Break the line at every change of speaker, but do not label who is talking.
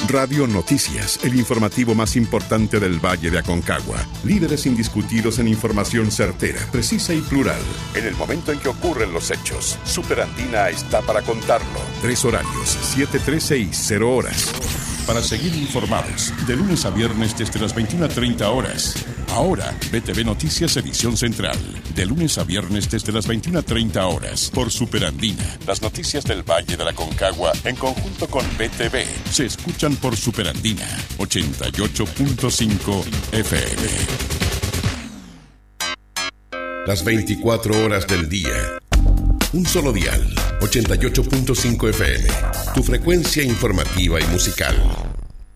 Radio Noticias, el informativo más importante del Valle de Aconcagua. Líderes indiscutidos en información certera, precisa y plural. En el momento en que ocurren los hechos, Superandina está para contarlo. 3 horarios, 7, 13 y 0 horas. Para seguir informados, de lunes a viernes desde las 21:30 horas. Ahora, BTV Noticias Edición Central. De lunes a viernes desde las 21:30 horas. Por Superandina. Las noticias del Valle de la Aconcagua, en conjunto con BTV, se escuchan por Superandina 88.5 FM. Las 24 horas del día. Un solo dial, 88.5 FM. Tu frecuencia informativa y musical.